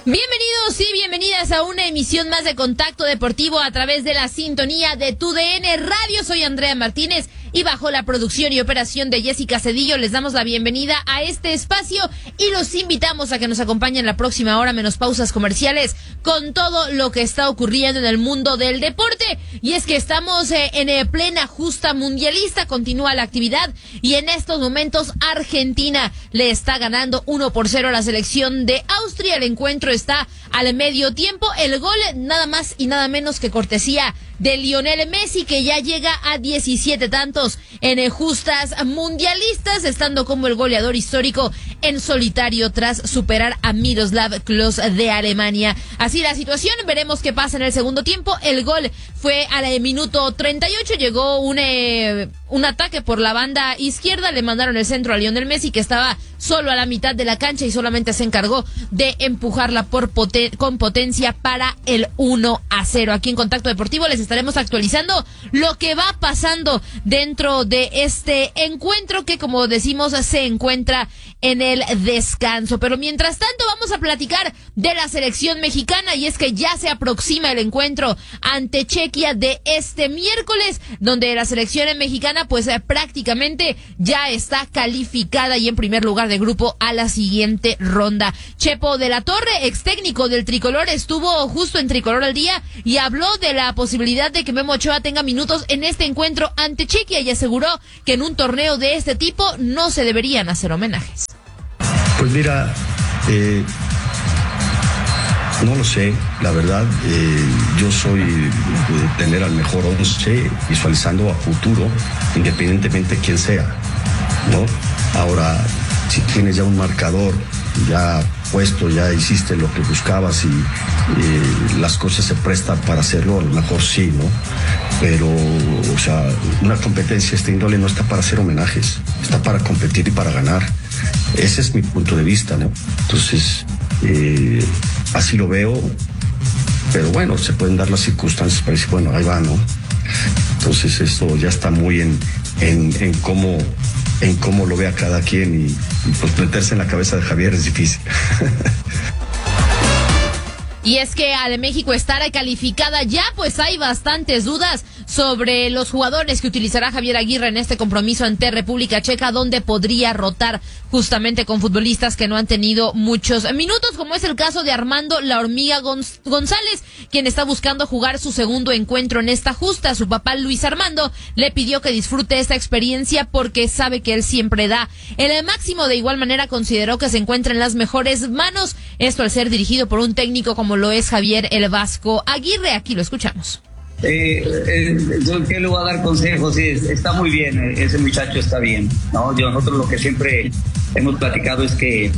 Bienvenidos y bienvenidas a una emisión más de Contacto Deportivo a través de la sintonía de TUDN Radio. Soy Andrea Martínez y bajo la producción y operación de Jessica Cedillo les damos la bienvenida a este espacio y los invitamos a que nos acompañen la próxima hora menos pausas comerciales con todo lo que está ocurriendo en el mundo del deporte. Y es que estamos en plena justa mundialista, continúa la actividad y en estos momentos Argentina le está ganando 1-0 a la selección de Austria. El encuentro está al medio tiempo, el gol nada más y nada menos que cortesía de Lionel Messi, que ya llega a 17 tantos en justas mundialistas, estando como el goleador histórico en solitario tras superar a Miroslav Klose de Alemania. Así la situación, veremos qué pasa en el segundo tiempo. El gol fue al minuto 38, llegó un ataque por la banda izquierda, le mandaron el centro a Lionel Messi, que estaba solo a la mitad de la cancha y solamente se encargó de empujarla con potencia para el 1-0. Aquí en Contacto Deportivo les estaremos actualizando lo que va pasando dentro de este encuentro que, como decimos, se encuentra en el descanso. Pero mientras tanto vamos a platicar de la selección mexicana, y es que ya se aproxima el encuentro ante Chequia de este miércoles, donde la selección mexicana pues prácticamente ya está calificada y en primer lugar de grupo a la siguiente ronda. Chepo de la Torre, ex técnico del tricolor, estuvo justo en Tricolor al Día y habló de la posibilidad de que Memo Ochoa tenga minutos en este encuentro ante Chequia y aseguró que en un torneo de este tipo no se deberían hacer homenajes. Pues mira, no lo sé, la verdad, yo soy de tener al mejor 11 visualizando a futuro, independientemente de quién sea, ¿no? Ahora, si tienes ya un marcador ya puesto, ya hiciste lo que buscabas y las cosas se prestan para hacerlo, a lo mejor sí, ¿no? Pero, o sea, una competencia de esta índole no está para hacer homenajes, está para competir y para ganar. Ese es mi punto de vista, ¿no? Entonces, así lo veo, pero bueno, se pueden dar las circunstancias para decir, bueno, ahí va, ¿no? Entonces, esto ya está muy en cómo lo vea cada quien y pues meterse en la cabeza de Javier es difícil. Y es que al México estar calificada ya, pues hay bastantes dudas sobre los jugadores que utilizará Javier Aguirre en este compromiso ante República Checa, donde podría rotar justamente con futbolistas que no han tenido muchos minutos, como es el caso de Armando La Hormiga González, quien está buscando jugar su segundo encuentro en esta justa. Su papá Luis Armando le pidió que disfrute esta experiencia porque sabe que él siempre da el máximo. De igual manera consideró que se encuentra en las mejores manos, esto al ser dirigido por un técnico como lo es Javier El Vasco Aguirre. Aquí lo escuchamos. Yo que le voy a dar consejos, sí, está muy bien, ese muchacho está bien, ¿no? Nosotros lo que siempre hemos platicado es que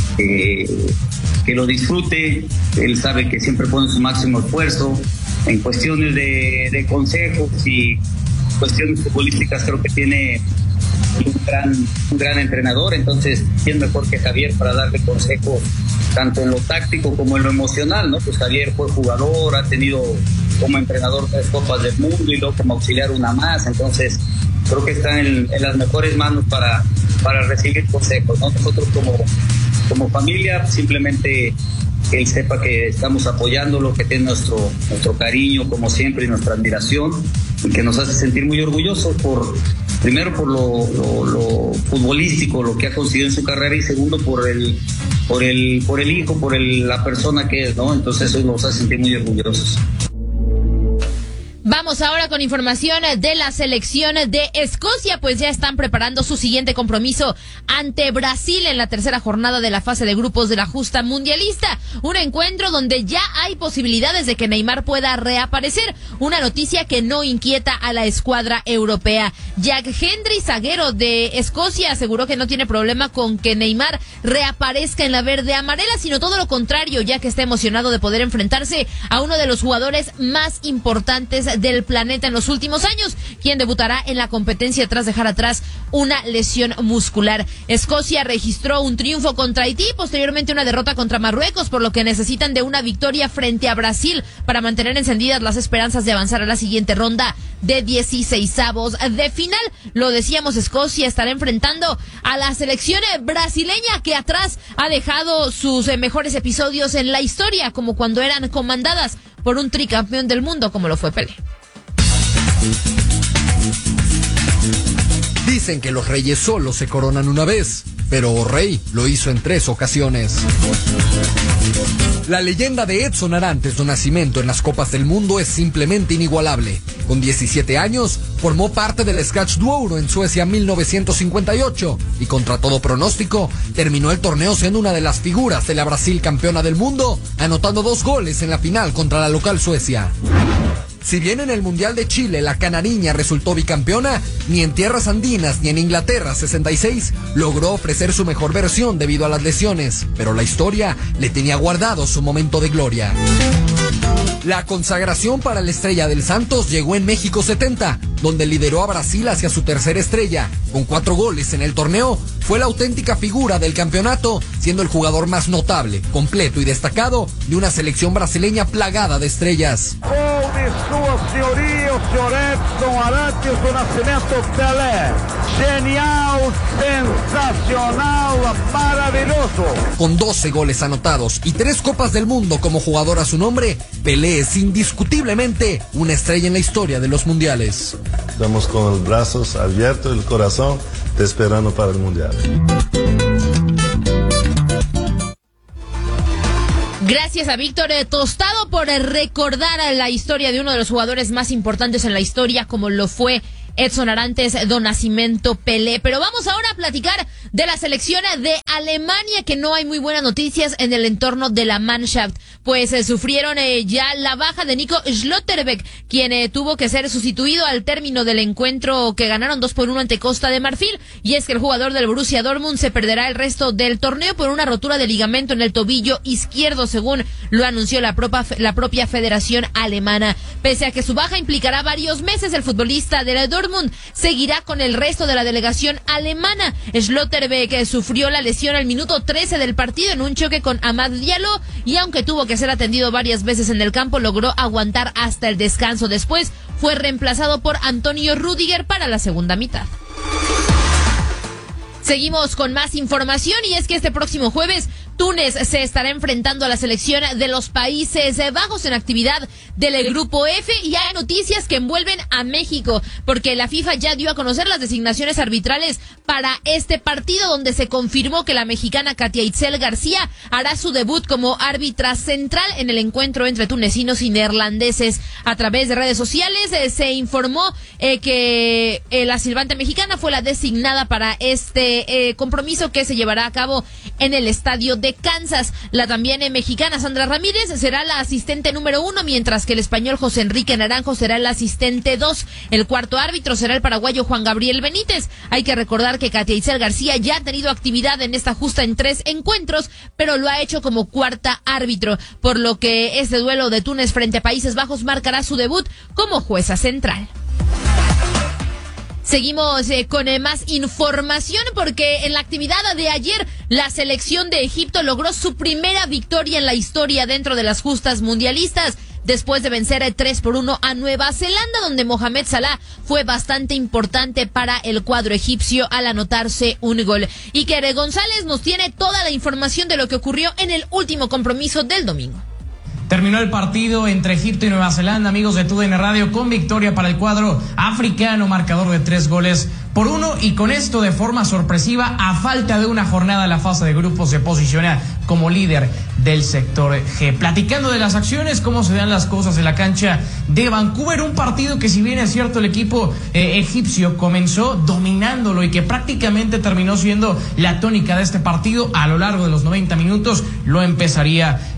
lo disfrute. Él sabe que siempre pone su máximo esfuerzo en cuestiones de consejos y cuestiones futbolísticas. Creo que tiene un gran entrenador, entonces quién mejor que Javier para darle consejos tanto en lo táctico como en lo emocional, ¿no? Pues Javier fue jugador, ha tenido como entrenador 3 Copas del Mundo y luego como auxiliar una más, entonces creo que está en las mejores manos para recibir consejos, ¿no? Nosotros como familia, simplemente que él sepa que estamos apoyándolo, que tiene nuestro cariño como siempre y nuestra admiración, y que nos hace sentir muy orgullosos primero por lo futbolístico, lo que ha conseguido en su carrera, y segundo por el hijo, por la persona que es, ¿no? Entonces eso nos hace sentir muy orgullosos. Vamos ahora con información de la selección de Escocia, pues ya están preparando su siguiente compromiso ante Brasil en la tercera jornada de la fase de grupos de la justa mundialista. Un encuentro donde ya hay posibilidades de que Neymar pueda reaparecer, una noticia que no inquieta a la escuadra europea. Jack Hendry, zaguero de Escocia, aseguró que no tiene problema con que Neymar reaparezca en la verde amarela, sino todo lo contrario, ya que está emocionado de poder enfrentarse a uno de los jugadores más importantes de del planeta en los últimos años, quien debutará en la competencia tras dejar atrás una lesión muscular. Escocia registró un triunfo contra Haití, posteriormente una derrota contra Marruecos, por lo que necesitan de una victoria frente a Brasil para mantener encendidas las esperanzas de avanzar a la siguiente ronda de 16avos de final. Lo decíamos, Escocia estará enfrentando a la selección brasileña, que atrás ha dejado sus mejores episodios en la historia, como cuando eran comandadas por un tricampeón del mundo como lo fue Pelé. Dicen que los reyes solo se coronan una vez, pero Rey lo hizo en 3 ocasiones. La leyenda de Edson Arantes do Nascimento en las Copas del Mundo es simplemente inigualable. Con 17 años, formó parte del Scratch do Ouro en Suecia 1958 y contra todo pronóstico, terminó el torneo siendo una de las figuras de la Brasil campeona del mundo, anotando 2 goles en la final contra la local Suecia. Si bien en el Mundial de Chile la canariña resultó bicampeona, ni en tierras andinas ni en Inglaterra 66 logró ofrecer su mejor versión debido a las lesiones, pero la historia le tenía guardado su momento de gloria. La consagración para la estrella del Santos llegó en México 70, donde lideró a Brasil hacia su tercera estrella. Con 4 goles en el torneo, fue la auténtica figura del campeonato, siendo el jugador más notable, completo y destacado de una selección brasileña plagada de estrellas. Gol de sua senhoria, o senhor Edson Arantes do Nascimento Pelé. Genial, sensacional, maravilloso. Con 12 goles anotados y 3 Copas del Mundo como jugador a su nombre, Pelé es indiscutiblemente una estrella en la historia de los mundiales. Estamos con los brazos abiertos, el corazón, te esperando para el mundial. Gracias a Víctor Tostado por recordar la historia de uno de los jugadores más importantes en la historia, como lo fue Edson Arantes do Nascimento Pelé. Pero vamos ahora a platicar de la selección de Alemania, que no hay muy buenas noticias en el entorno de la Mannschaft, pues sufrieron ya la baja de Nico Schlotterbeck, quien tuvo que ser sustituido al término del encuentro que ganaron 2-1 ante Costa de Marfil. Y es que el jugador del Borussia Dortmund se perderá el resto del torneo por una rotura de ligamento en el tobillo izquierdo, según lo anunció la propia Federación Alemana. Pese a que su baja implicará varios meses, el futbolista del Dortmund seguirá con el resto de la delegación alemana. Schlotterbeck sufrió la lesión al minuto 13 del partido en un choque con Amad Diallo, y aunque tuvo que ser atendido varias veces en el campo, logró aguantar hasta el descanso. Después fue reemplazado por Antonio Rüdiger para la segunda mitad. Seguimos con más información, y es que este próximo jueves Túnez se estará enfrentando a la selección de los Países Bajos en actividad del Grupo F, y hay noticias que envuelven a México, porque la FIFA ya dio a conocer las designaciones arbitrales para este partido, donde se confirmó que la mexicana Katia Itzel García hará su debut como árbitra central en el encuentro entre tunecinos y neerlandeses. A través de redes sociales se informó que la silbante mexicana fue la designada para este compromiso, que se llevará a cabo en el estadio de Kansas. La también mexicana Sandra Ramírez será la asistente número 1, mientras que el español José Enrique Naranjo será el asistente 2. El cuarto árbitro será el paraguayo Juan Gabriel Benítez. Hay que recordar que Katia Itzel García ya ha tenido actividad en esta justa en 3 encuentros, pero lo ha hecho como cuarta árbitro, por lo que este duelo de Túnez frente a Países Bajos marcará su debut como jueza central. Seguimos con más información, porque en la actividad de ayer la selección de Egipto logró su primera victoria en la historia dentro de las justas mundialistas, después de vencer 3-1 a Nueva Zelanda, donde Mohamed Salah fue bastante importante para el cuadro egipcio al anotarse un gol. Iker González nos tiene toda la información de lo que ocurrió en el último compromiso del domingo. Terminó el partido entre Egipto y Nueva Zelanda, amigos de TUDN Radio, con victoria para el cuadro africano, marcador de 3-1, y con esto, de forma sorpresiva, a falta de una jornada en la fase de grupos, se posiciona como líder del sector G. Platicando de las acciones, cómo se dan las cosas en la cancha de Vancouver, un partido que, si bien es cierto, el equipo egipcio comenzó dominándolo y que prácticamente terminó siendo la tónica de este partido, a lo largo de los 90 minutos lo empezaría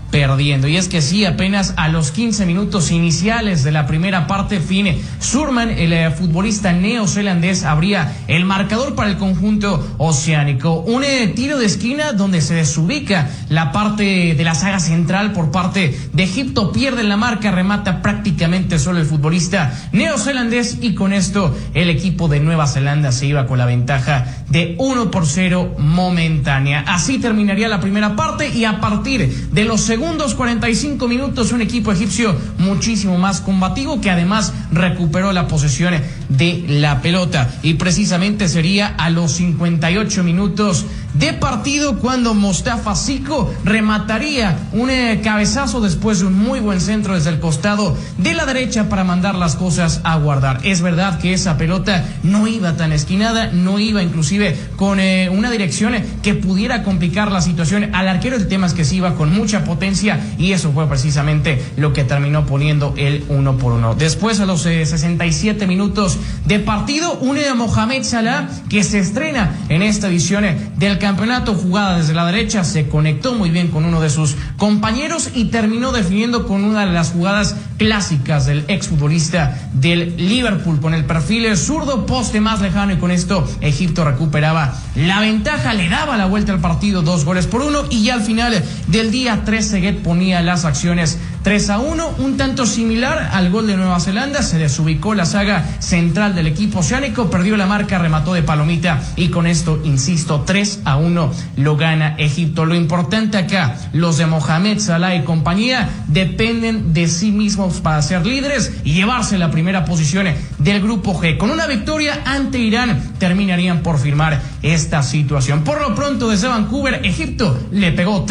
perdiendo. Y es que sí, apenas a los 15 minutos iniciales de la primera parte, Finn Surman, el futbolista neozelandés, abría el marcador para el conjunto oceánico. Un tiro de esquina donde se desubica la parte de la saga central por parte de Egipto, pierde la marca, remata prácticamente solo el futbolista neozelandés, y con esto el equipo de Nueva Zelanda se iba con la ventaja de 1-0 momentánea. Así terminaría la primera parte, y a partir de los segundos 45 minutos un equipo egipcio muchísimo más combativo, que además recuperó la posesión de la pelota, y precisamente sería a los 58 minutos de partido cuando Mostafa Siko remataría un cabezazo después de un muy buen centro desde el costado de la derecha para mandar las cosas a guardar. Es verdad que esa pelota no iba tan esquinada, no iba inclusive con una dirección que pudiera complicar la situación al arquero. El tema es que sí iba con mucha potencia, y eso fue precisamente lo que terminó poniendo el 1-1. Después, a los 67 minutos de partido, un Mohamed Salah que se estrena en esta edición del campeonato, jugada desde la derecha, se conectó muy bien con uno de sus compañeros y terminó definiendo con una de las jugadas clásicas del exfutbolista del Liverpool, con el perfil zurdo, poste más lejano, y con esto Egipto recuperaba la ventaja, le daba la vuelta al partido, 2-1, y ya al final del día Trezeguet ponía las acciones 3-1, un tanto similar al gol de Nueva Zelanda. Se desubicó la saga central del equipo oceánico, perdió la marca, remató de palomita, y con esto, insisto, 3-1 lo gana Egipto. Lo importante acá, los de Mohamed Salah y compañía dependen de sí mismos para ser líderes y llevarse la primera posición del grupo G. Con una victoria ante Irán terminarían por firmar esta situación. Por lo pronto, desde Vancouver, Egipto le pegó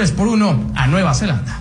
3-1 a Nueva Zelanda.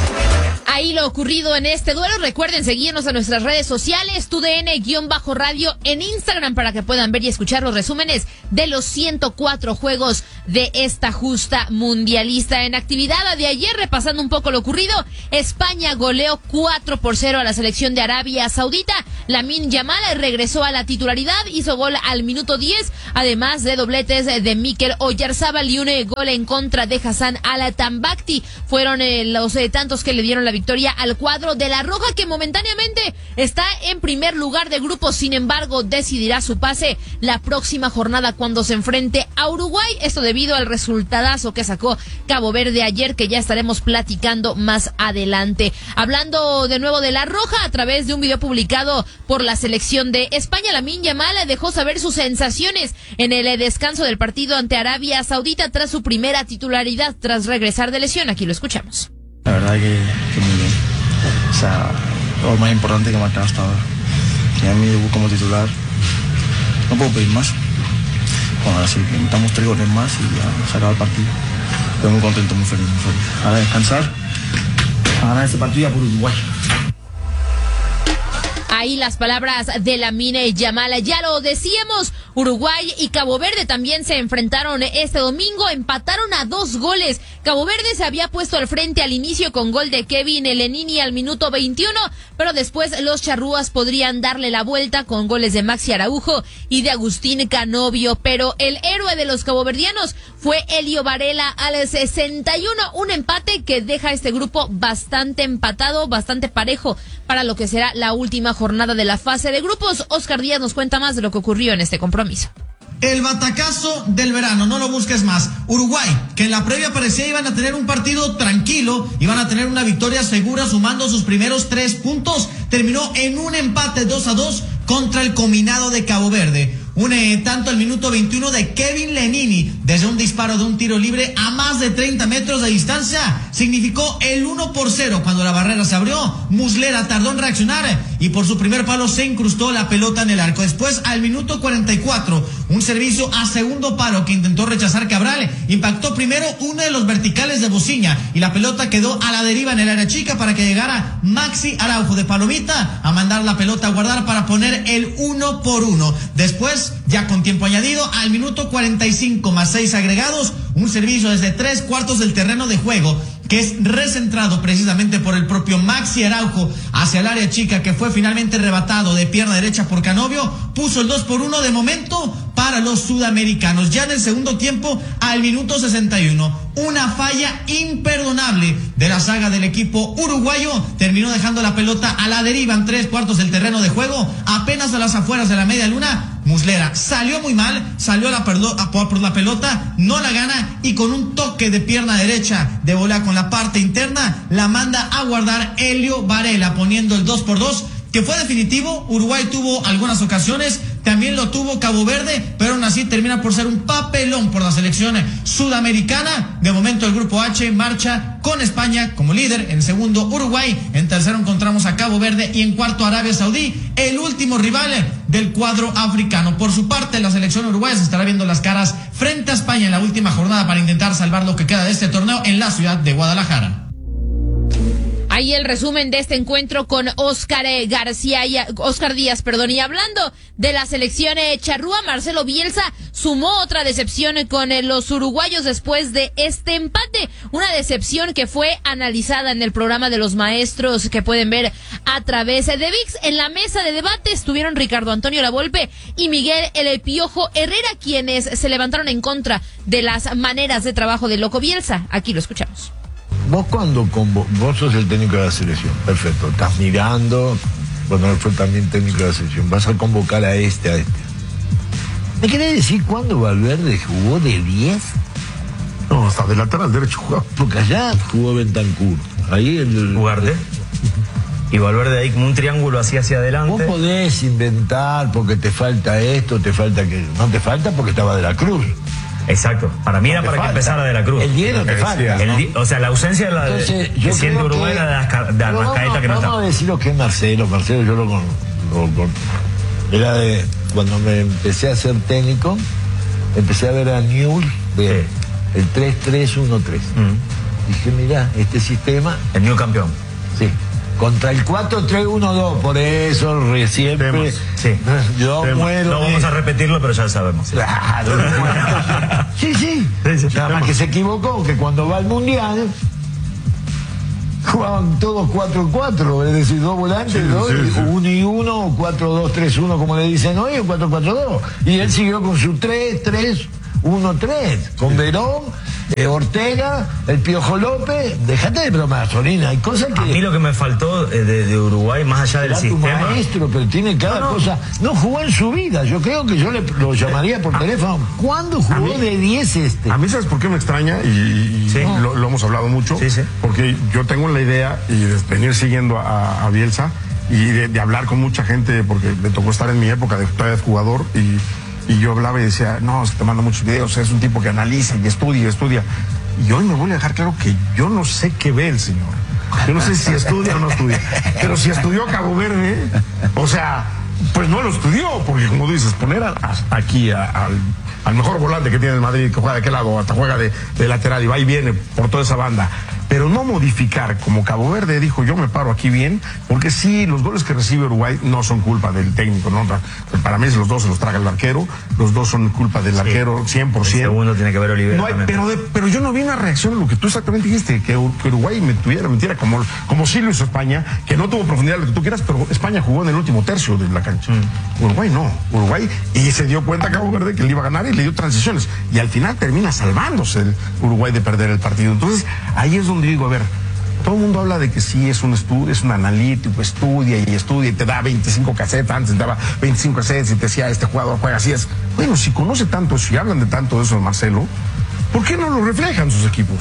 Ahí lo ocurrido en este duelo. Recuerden seguirnos en nuestras redes sociales, TUDN_radio en Instagram, para que puedan ver y escuchar los resúmenes de los 104 juegos de esta justa mundialista. En actividad de ayer, repasando un poco lo ocurrido, España goleó 4-0 a la selección de Arabia Saudita. Lamine Yamal regresó a la titularidad, hizo gol al minuto 10, además de dobletes de Mikel Oyarzabal y un gol en contra de Hassan Al-Tambakti. Fueron los tantos que le dieron la victoria al cuadro de la Roja, que momentáneamente está en primer lugar de grupo. Sin embargo, decidirá su pase la próxima jornada cuando se enfrente a Uruguay. Esto debido al resultadazo que sacó Cabo Verde ayer, que ya estaremos platicando más adelante. Hablando de nuevo de la Roja, a través de un video publicado por la selección de España, Lamine Yamal dejó saber sus sensaciones en el descanso del partido ante Arabia Saudita tras su primera titularidad tras regresar de lesión. Aquí lo escuchamos. La verdad que muy bien. O sea, lo más importante que marcar hasta ahora. Ya mi debut como titular, no puedo pedir más. Bueno, ahora sí, necesitamos 3 goles más y ya se acaba el partido. Estoy muy contento, muy feliz, muy feliz. Ahora descansar, a ganar este partido por Uruguay. Ahí las palabras de Lamine Yamal. Ya lo decíamos, Uruguay y Cabo Verde también se enfrentaron este domingo, empataron a 2 goles. Cabo Verde se había puesto al frente al inicio con gol de Kevin Lenini al minuto 21, pero después los charrúas podrían darle la vuelta con goles de Maxi Araujo y de Agustín Canovio, pero el héroe de los caboverdianos fue Elio Varela al 61, un empate que deja este grupo bastante empatado, bastante parejo para lo que será la última jornada de la fase de grupos. Oscar Díaz nos cuenta más de lo que ocurrió en este compromiso. El batacazo del verano, no lo busques más. Uruguay, que en la previa parecía iban a tener un partido tranquilo, iban a tener una victoria segura sumando sus primeros 3 puntos, terminó en un empate 2-2 contra el combinado de Cabo Verde. Un tanto al minuto 21 de Kevin Lenini, desde un disparo de un tiro libre a más de 30 metros de distancia, significó el 1-0. Cuando la barrera se abrió, Muslera tardó en reaccionar y por su primer palo se incrustó la pelota en el arco. Después, al minuto 44, un servicio a segundo palo que intentó rechazar Cabral, impactó primero uno de los verticales de Bociña y la pelota quedó a la deriva en el área chica para que llegara Maxi Araujo de palomita a mandar la pelota a guardar para poner el 1-1. Después, después, ya con tiempo añadido, al minuto 45 más 6 agregados, un servicio desde 3/4 del terreno de juego, que es recentrado precisamente por el propio Maxi Araujo hacia el área chica, que fue finalmente rebatado de pierna derecha por Canovio, puso el 2-1 de momento para los sudamericanos. Ya en el segundo tiempo, al minuto 61, una falla imperdonable de la saga del equipo uruguayo terminó dejando la pelota a la deriva en 3/4 del terreno de juego, apenas a las afueras de la media luna. Muslera salió muy mal, salió por la pelota, no la gana, y con un toque de pierna derecha de bola con la parte interna, la manda a guardar Helio Varela, poniendo el 2-2, que fue definitivo. Uruguay tuvo algunas ocasiones, también lo tuvo Cabo Verde, pero aún así termina por ser un papelón por la selección sudamericana. De momento el grupo H marcha con España como líder, en segundo Uruguay, en tercero encontramos a Cabo Verde y en cuarto Arabia Saudí, el último rival del cuadro africano. Por su parte, la selección uruguaya se estará viendo las caras frente a España en la última jornada para intentar salvar lo que queda de este torneo en la ciudad de Guadalajara. Ahí el resumen de este encuentro con Oscar Díaz, y hablando de la selección charrúa, Marcelo Bielsa sumó otra decepción con los uruguayos después de este empate, una decepción que fue analizada en el programa de los maestros que pueden ver a través de ViX. En la mesa de debate estuvieron Ricardo Antonio Lavolpe y Miguel El Piojo Herrera, quienes se levantaron en contra de las maneras de trabajo de Loco Bielsa. Aquí lo escuchamos. Vos vos sos el técnico de la selección, perfecto, estás mirando, bueno, él fue también técnico de la selección, vas a convocar a este. ¿Me querés decir cuándo Valverde jugó de 10? No, hasta de lateral derecho jugaba. Porque allá jugó Bentancur, ahí Ugarte. Y Valverde ahí como un triángulo así hacia adelante. Vos podés inventar porque te falta esto, te falta aquello, no te falta porque estaba De la Cruz. Exacto, para mí era para que empezara De la Cruz. El 10 no te falta, ¿no? O sea, la ausencia de la que siente Uruguay era de Arrascaeta que no estaba. Vamos a decir lo que es Marcelo yo lo era de cuando me empecé a ser técnico, empecé a ver a Newell's de el 3-3-1-3. Dije, mirá, este sistema, el Newell's campeón. Sí. Contra el 4-3-1-2, por eso siempre yo muero. No vamos a repetirlo, pero ya lo sabemos. Claro, sí. Nada más que se equivocó, que cuando va al Mundial jugaban todos 4-4, es decir, dos volantes, uno y uno, 4-2-3-1, como le dicen hoy, o 4-4-2. Y él siguió con su 3-3-1-3, con Verón, Ortega, el Piojo López. Dejate de bromar, Solina, hay cosas que... A mí lo que me faltó de Uruguay, más allá del sistema... Tu maestro, pero tiene cada cosa... No jugó en su vida, yo creo que yo lo llamaría por teléfono. ¿Cuándo jugó de 10 este? A mí, ¿sabes por qué me extraña? Y lo hemos hablado mucho. Porque yo tengo la idea, y de venir siguiendo a Bielsa, y de hablar con mucha gente, porque me tocó estar en mi época de jugador, y yo hablaba y decía, no, te manda muchos videos, es un tipo que analiza y estudia. Y hoy me voy a dejar claro que yo no sé qué ve el señor. Yo no sé si estudia o no estudia. Pero si estudió Cabo Verde, o sea, pues no lo estudió, porque como dices, poner aquí al mejor volante que tiene el Madrid, que juega de aquel lado, hasta juega de lateral y va y viene por toda esa banda. Pero no modificar, como Cabo Verde dijo, yo me paro aquí bien, porque sí, los goles que recibe Uruguay no son culpa del técnico, ¿no? Para mí los dos se los traga el arquero, los dos son culpa del arquero, 100%. El segundo tiene que ver Oliver. No hay, pero yo no vi una reacción a lo que tú exactamente dijiste, que Uruguay metiera como sí lo hizo España, que no tuvo profundidad, lo que tú quieras, pero España jugó en el último tercio de la cancha. Uruguay no, y se dio cuenta Cabo Verde que le iba a ganar y le dio transiciones, y al final termina salvándose el Uruguay de perder el partido. Entonces, ahí es donde digo, a ver, todo el mundo habla de que sí, es un estudio, es un analítico, estudia y te da 25 cassettes, antes te daba 25 cassettes y te decía, este jugador juega así es. Bueno, si conoce tanto, si hablan de tanto de eso de Marcelo, ¿por qué no lo reflejan sus equipos?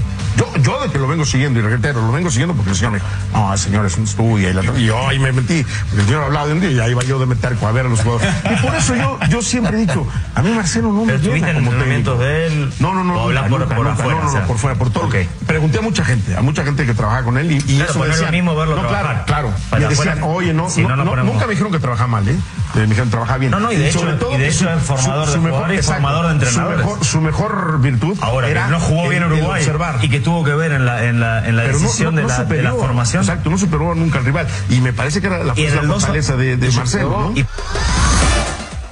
Yo de que lo vengo siguiendo, y reitero, lo vengo siguiendo porque el señor me dijo, no, el señor es un estudio, y yo ahí me metí, porque el señor hablaba de un día y ahí iba yo de meter a ver a los jugadores. Y por eso yo siempre he dicho, a mí Marcelo no me llena como técnico. De él? No, hablar por afuera. Por fuera, por todo. Okay. Pregunté a mucha gente que trabajaba con él y claro, eso me decían, no es lo mismo verlo trabajar. Claro. Me decían, oye, nunca me dijeron que trabaja mal, me dijeron trabajar bien. Y de hecho es formador de jugadores y formador de entrenadores. Su mejor virtud ahora era que no jugó bien Uruguay y que tuvo que ver en la decisión de la formación. Exacto, no superó nunca al rival. Y me parece que era la fortaleza de Marcelo, ¿no?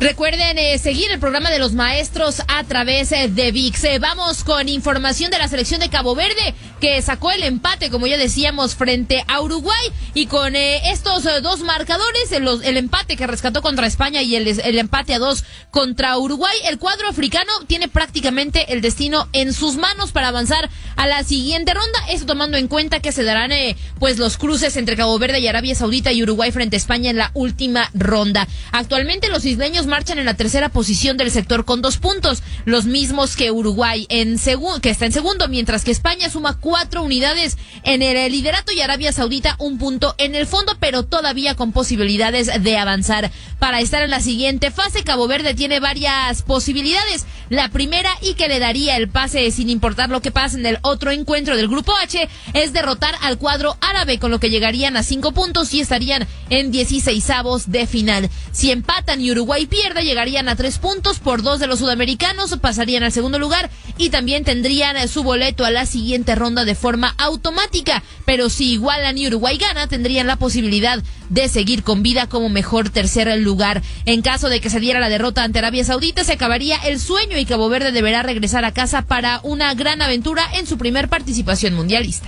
Recuerden seguir el programa de los maestros a través de ViX. Vamos con información de la selección de Cabo Verde, que sacó el empate, como ya decíamos, frente a Uruguay. Y con estos dos marcadores, el empate que rescató contra España y el empate a 2 contra Uruguay, el cuadro africano tiene prácticamente el destino en sus manos para avanzar a la siguiente ronda. Esto tomando en cuenta que se darán pues los cruces entre Cabo Verde y Arabia Saudita y Uruguay frente a España en la última ronda. Actualmente los isleños marchan en la tercera posición del sector con 2 puntos, los mismos que Uruguay que está en segundo, mientras que España suma 4 unidades en el liderato y Arabia Saudita 1 punto en el fondo, pero todavía con posibilidades de avanzar para estar en la siguiente fase. Cabo Verde tiene varias posibilidades. La primera, y que le daría el pase sin importar lo que pase en el otro encuentro del grupo H, es derrotar al cuadro árabe, con lo que llegarían a 5 puntos y estarían en 16avos de final. Si empatan y Uruguay pierde, llegarían a 3 puntos por 2 de los sudamericanos, pasarían al segundo lugar y también tendrían su boleto a la siguiente ronda de forma automática. Pero si igualan y Uruguay gana, tendrían la posibilidad de seguir con vida como mejor tercer lugar. En caso de que se diera la derrota ante Arabia Saudita, se acabaría el sueño y Cabo Verde deberá regresar a casa para una gran aventura en su primer participación mundialista.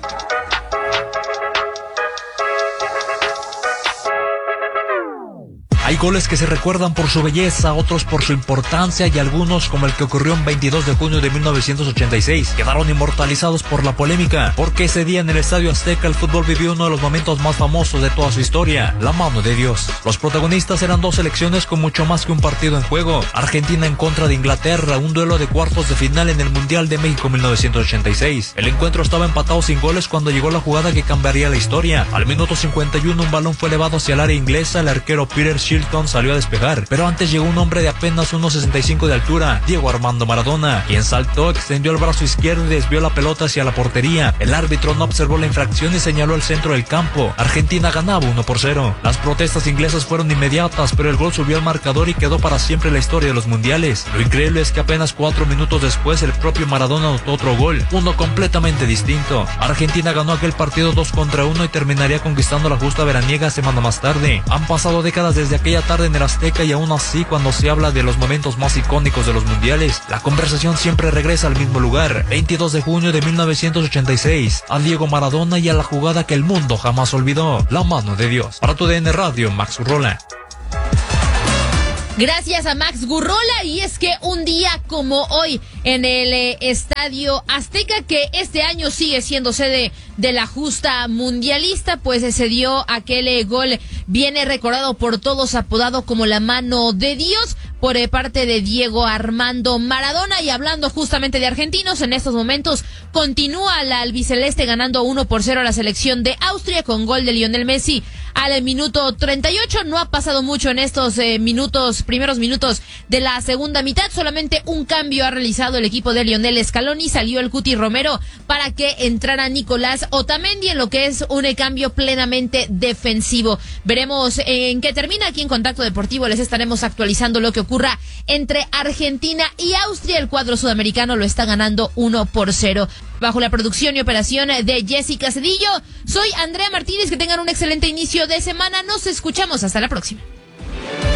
Hay goles que se recuerdan por su belleza, otros por su importancia y algunos, como el que ocurrió en 22 de junio de 1986, quedaron inmortalizados por la polémica, porque ese día en el Estadio Azteca el fútbol vivió uno de los momentos más famosos de toda su historia, la mano de Dios. Los protagonistas eran 2 selecciones con mucho más que un partido en juego. Argentina en contra de Inglaterra, un duelo de cuartos de final en el Mundial de México 1986. El encuentro estaba empatado sin goles cuando llegó la jugada que cambiaría la historia. Al minuto 51 un balón fue elevado hacia el área inglesa, el arquero Peter Shilton salió a despejar, pero antes llegó un hombre de apenas 1.65 de altura, Diego Armando Maradona, quien saltó, extendió el brazo izquierdo y desvió la pelota hacia la portería. El árbitro no observó la infracción y señaló el centro del campo. Argentina ganaba 1-0. Las protestas inglesas fueron inmediatas, pero el gol subió al marcador y quedó para siempre en la historia de los mundiales. Lo increíble es que apenas 4 minutos después el propio Maradona anotó otro gol, uno completamente distinto. Argentina ganó aquel partido 2-1 y terminaría conquistando la justa veraniega semana más tarde. Han pasado décadas desde aquella tarde en el Azteca y aún así, cuando se habla de los momentos más icónicos de los mundiales, la conversación siempre regresa al mismo lugar. 22 de junio de 1986, a Diego Maradona y a la jugada que el mundo jamás olvidó, la mano de Dios. Para TUDN Radio, Max Gurrola. Gracias a Max Gurrola. Y es que un día como hoy en el Estadio Azteca, que este año sigue siendo sede de la justa mundialista, pues se dio aquel gol, viene recordado por todos, apodado como la mano de Dios, por parte de Diego Armando Maradona. Y hablando justamente de argentinos, en estos momentos continúa la albiceleste ganando 1-0 a la selección de Austria con gol de Lionel Messi al minuto 38. No ha pasado mucho en estos primeros minutos de la segunda mitad. Solamente un cambio ha realizado el equipo de Lionel Scaloni. Salió el Cuti Romero para que entrara Nicolás Otamendi, en lo que es un cambio plenamente defensivo. Veremos en qué termina. Aquí en Contacto Deportivo les estaremos actualizando lo que ocurra entre Argentina y Austria. El cuadro sudamericano lo está ganando 1-0. Bajo la producción y operación de Jessica Cedillo, soy Andrea Martínez. Que tengan un excelente inicio de semana. Nos escuchamos. Hasta la próxima.